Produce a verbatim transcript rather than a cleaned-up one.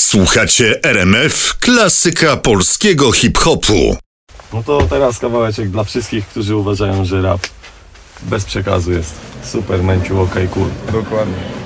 Słuchacie R M F, klasyka polskiego hip-hopu. No to teraz kawałeczek dla wszystkich, którzy uważają, że rap bez przekazu jest super, męciu, okej, okay, cool. Dokładnie.